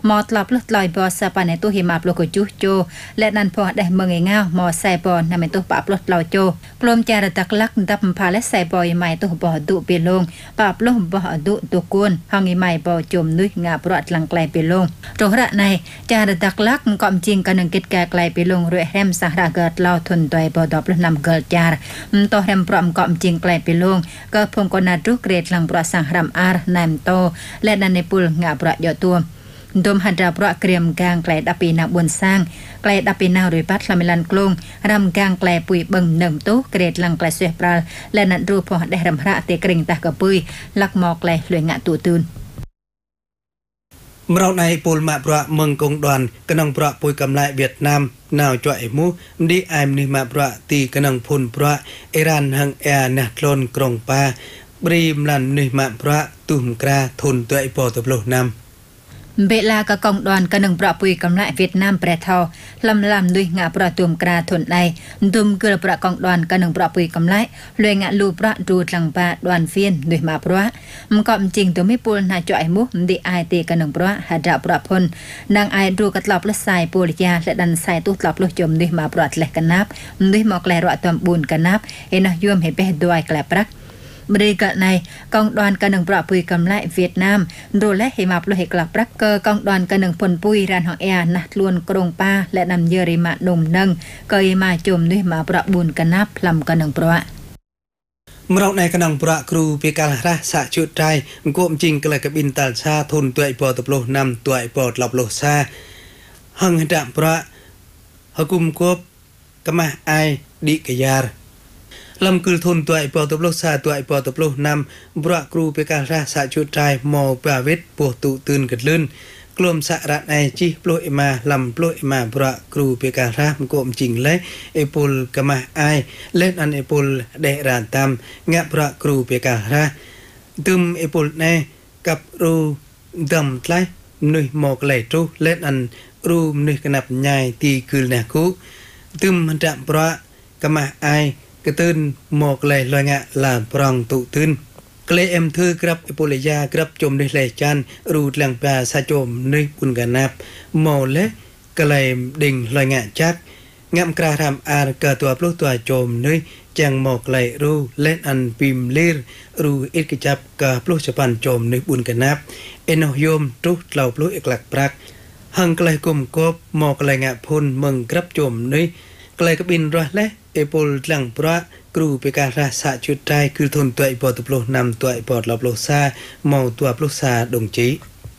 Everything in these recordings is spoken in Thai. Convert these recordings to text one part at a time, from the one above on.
มอตลับลอยบอสปาในตัวหิมาปลกจุโจและนันพอได้เมืองเงามอไซบอนำเป็นตัวปาปลดเราโจกลมจารตักลักดับพาและไซบอยใหม่ตัวบ่อดุเปลงปาปลบ่อดุตัวกวนห้องใหม่บ่อจมนุยงาปลดหลังไกลเปลงโจระในจารตักลักก่อมจริงกันหนึ่งกิจแก่ไกลเปลงเรือแฮมสหราเกิดเราทนตัวบ่อดอบนำเกิดจารต่อแฮมปลอมก่อมจริงไกลเปลงก็พงกนาดุเกรดหลังปลอสังหรำอาร์นามโตและนันในปุลงาปลดยอตัวดมหันดาประเกรียมกางไกลดับปีนาบนสร้างไกลดับปีนาหรือปัดลามิลันกลงรำกางไกลปุยเบิ่งหนึ่งตู้เกรดลังไกลเสียปราและนัดรูปพอได้รำพระเตกริ่งตากระปุยลักมอไกลลวยงะตูตูนเราในปูลมาประเมืองกงดอนกนังประปุยกำไลเวียดนามนาวจ่อยมูดีไอมนิมาประตีกนังพุนประอิรันหังแอนัดลนกรงปาบรีมลันนิมาประตุ่มกราทุนตัวไอปอตบโลนำเบลากะกองดอนกะหนึ่งประปุยกำไลเวียดนามแปรทอลำด้วยงาประตุมกราทนในดุมเกลือประกองดอนกะหนึ่งประปุยกำไลลวยงะลูประดูดลังปาดวนเฟียนด้วยมาประมันก็จริงตัวไม่ปูนาจ่อยมุดีไอเตกะหนึ่งประหาดาประพลนางไอดูกระตอบละสายปูริยาและดันสายตุตลอบลุจมด้วยมาประและกันนับด้วยหมอกแลระตอมบุญกันนับเอ็นยวมให้ไปด้วยแกลปรักบริกะในกองดอนกะหนึ่งประปุยกำไลเวียดนามโดและเหมาปลกลับรักเกอกองดอนกะหนึ่งพลปุยรันหองแอนัดลวนกรงป้าและนำเยริมาหนุ่มนึ่งเกยมาจมด้วยมาประบุญกันนับลำกะหนึ่งประเมื่อในกนังประครูเปียการรักษาชุดใจกวมจริงกระกับอินตัลชาทนตัวไอปอตบโลนำตัวไอปอตหลับโลซาหังดับประหกุมกบกมาไอดิกยาร์ลำคือทนตัวไอปอตบโลซาตัวไอปอตบโลนำประครูเปียการรักษาชุดใจมอปราเวทปวดตุตื่นกันลื่นกลมสะระในจีปลุยมาลำปลุยมาประครูเปียการรักกวมจริงเลยไอปุลกมาไอเล่นอันไอปุลเดรานตามงะประครูเปียการรักตึมไอปุลในกับรูดำไลนุยหมอกไหลจูเล่นอันรูนุยกนับใหญ่ตีคืนแนคุตึมมันจะประกมาไอกระตื้นหมอกไหลลอยงะลานปรองตุตื้นกเลเอ็มทือกรับไอปุลยากรับจมในไหลจันรูดแหลงปลาสะจมนุยปุนกันนับหมอเละกเลมดิ่งลอยงะจักงามกระทำอาร์กตัวปลุกตัวโจมนุยจังหมอกไหลรูเล่นอันปิมลีร์รูอิกจับกะปลุกสปันโจมนุยปุนกันนับเอ็นโยมทุกเหล่าปลุกอีกหลักปรักหังไกลกุมกบหมอกไหลงะพุนเมืองกรับโจมนุยไกลกับอินรัและเอปุลหลังพระครูเปียการรักษาชุดใจคือทนตัวไอปอตบโลนำตัวไอปอดหลับโลซาเมาตัวปลุกซาดงจี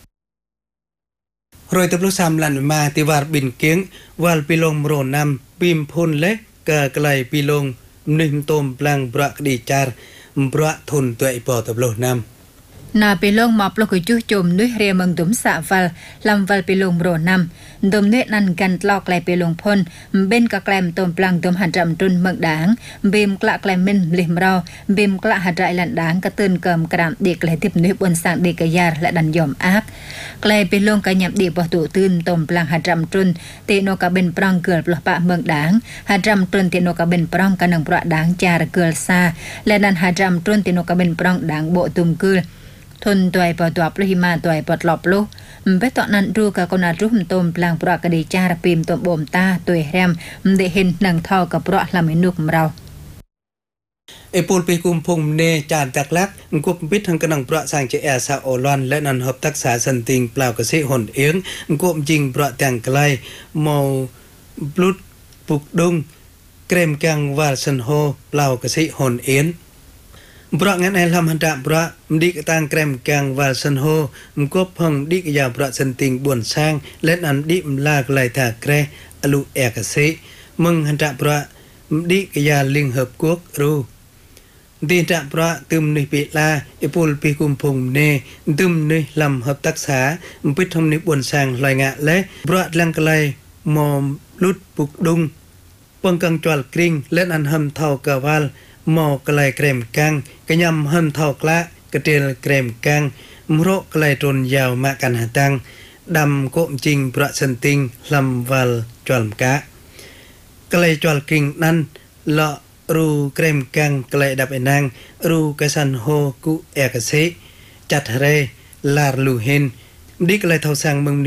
รอยตบลูกสามลันมาติวาร์บินเกียงวาลปีลงโรนำบิมพลเล็กกะไกลปีลงหนึ่งตมปลังบระดีจาร์บระทนตัวไอปอตบโลนำนาไปลงมาปลกจุจมด้วยเรียมังดุมสะฟัลลำฟัลไปลงโรนำดมเนนันกันตลอกไกลไปลงพลเบนกะแกลมตมปลังดมหันจำตุนเมืองด่างเบมกละแกลมมินลิมเราเบมกละหัดไรลันด่างกระตือนเกิมกรามเด็กไกลทิพนุยบนสังเด็กกยาและดันยอมอักไกลไปลงกะหยับเด็กปตุตื่นตมปลังหัดจำตุนเตโนกะเบนปรองเกิดปลปะเมืองด่างหัดจำตุนเตโนกะเบนปรองกันหนึ่งประด่างจารเกิดซาและดันหัดจำตุนเตโนกะเบนปรองด่างโบตุมกือทนตัวไอปอตัวปลุหิมาตัวไอปอดหลบลุไปตอนนั้นดูกับคนอารุ่มตมปลางปลากระดีจารปีมตัวบ่มตาตัวแรมได้เห็นหนังเท่ากับเพราะลำนุกเราไอปูลปีกุมพงเนจานตักลักกุบปิดทางกระนังประสางเจแอซาโอลอนและนันหอบตักษาสันติงเปล่ากระเสหนเอียงกุบจริงประแต่งไกลเมาบลุดปุกดุงเกรมกังวาสันโฮเปล่ากระเสหนเอียนเพราะงั้นไอ้ลำหันดาเพราะดิกต่างแกรมแกงวาสันโฮมก็พังดิกยาเพราะสันติงบวนสร้างและอันดิมลากไหลถาแกรอลุเอกเสมึงหันดาเพราะดิกยาลิงเหิบกวกรูดีดาเพราะตึมนิปิลาไอปูลปีกุมพงเนตึมนิลำหับตักษาปิดทำนิบวนสร้างลอยงะและเพราะลังไกลมอมลุดปุกดุงปังกังจวลกริงและอันหำเท่ากะวาลหมอกไกลเกรมกังกระยำหันเท่ากละกระเตลเกรมกังมโรไกลตนยาวมากันหาตังดำโกมจริงประสันติงลำวัลจวลกะไกลจวลกริงนั้นเลาะรูเกรมกังไกลดับไอนังรูกสันโฮกุเอกเสจัดเรลาร์ลูเฮนดิไกลเท่าสังมึง